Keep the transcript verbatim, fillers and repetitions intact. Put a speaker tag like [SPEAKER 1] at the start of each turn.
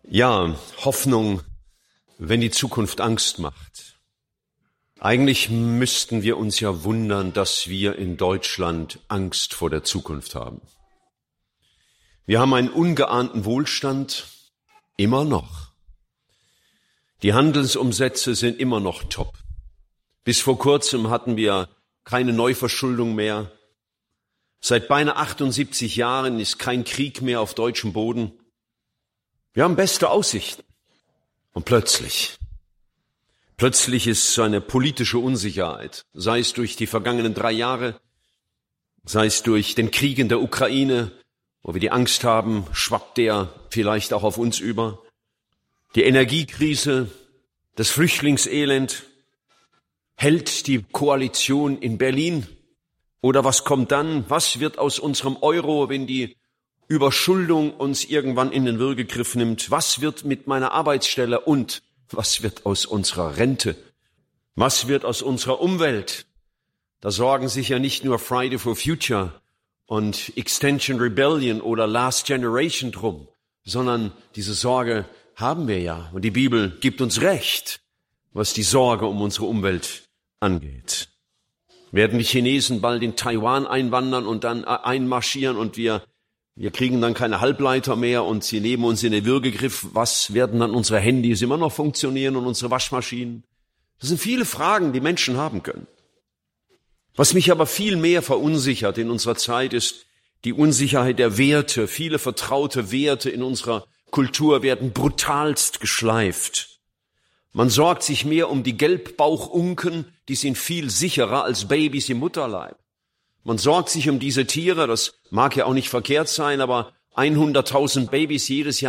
[SPEAKER 1] Ja, Hoffnung, wenn die Zukunft Angst macht. Eigentlich müssten wir uns ja wundern, dass wir in Deutschland Angst vor der Zukunft haben. Wir haben einen ungeahnten Wohlstand, immer noch. Die Handelsumsätze sind immer noch top. Bis vor kurzem hatten wir keine Neuverschuldung mehr. Seit beinahe achtundsiebzig Jahren ist kein Krieg mehr auf deutschem Boden. Wir haben beste Aussichten. Und plötzlich, plötzlich ist so eine politische Unsicherheit, sei es durch die vergangenen drei Jahre, sei es durch den Krieg in der Ukraine, wo wir die Angst haben, schwappt der vielleicht auch auf uns über, die Energiekrise, das Flüchtlingselend, hält die Koalition in Berlin? Oder was kommt dann? Was wird aus unserem Euro, wenn die Überschuldung uns irgendwann in den Würgegriff nimmt? Was wird mit meiner Arbeitsstelle und was wird aus unserer Rente? Was wird aus unserer Umwelt? Da sorgen sich ja nicht nur Friday for Future und Extinction Rebellion oder Last Generation drum, sondern diese Sorge haben wir ja. Und die Bibel gibt uns Recht, was die Sorge um unsere Umwelt angeht. Werden die Chinesen bald in Taiwan einwandern und dann einmarschieren und wir Wir kriegen dann keine Halbleiter mehr und sie nehmen uns in den Würgegriff. Was werden dann unsere Handys immer noch funktionieren und unsere Waschmaschinen? Das sind viele Fragen, die Menschen haben können. Was mich aber viel mehr verunsichert in unserer Zeit ist die Unsicherheit der Werte. Viele vertraute Werte in unserer Kultur werden brutalst geschleift. Man sorgt sich mehr um die Gelbbauchunken, die sind viel sicherer als Babys im Mutterleib. Man sorgt sich um diese Tiere, das mag ja auch nicht verkehrt sein, aber hunderttausend Babys jedes Jahr